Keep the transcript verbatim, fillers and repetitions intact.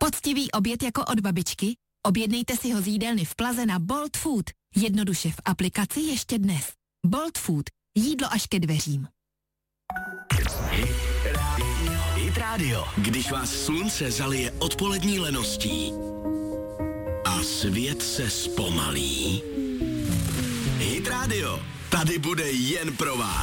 Poctivý oběd jako od babičky? Objednejte si ho z jídelny v Plaze na Bolt Food. Jednoduše v aplikaci ještě dnes. Bolt Food. Jídlo až ke dveřím. Hit Radio, když vás slunce zalije odpolední leností a svět se zpomalí. Hit Radio, tady bude jen pro vás.